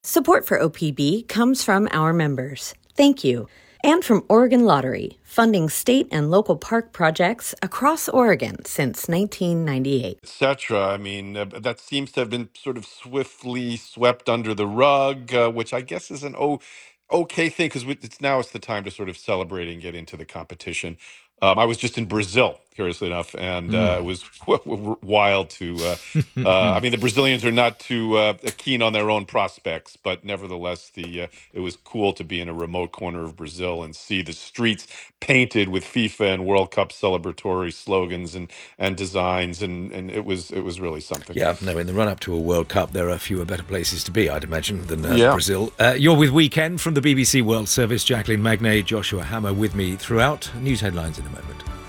Support for OPB comes from our members. Thank you. And from Oregon Lottery, funding state and local park projects across Oregon since 1998. Etc. I mean, that seems to have been sort of swiftly swept under the rug, which I guess is an okay thing because it's the time to sort of celebrate and get into the competition. I was just in Brazil, curiously enough, and it was wild to. I mean, the Brazilians are not too keen on their own prospects, but nevertheless, it was cool to be in a remote corner of Brazil and see the streets painted with FIFA and World Cup celebratory slogans and designs, and it was really something. Yeah, no, in the run-up to a World Cup, there are fewer better places to be, I'd imagine, than Yeah. Brazil. You're with Weekend from the BBC World Service. Jacqueline Magnay, Joshua Hammer with me throughout. News headlines in a moment.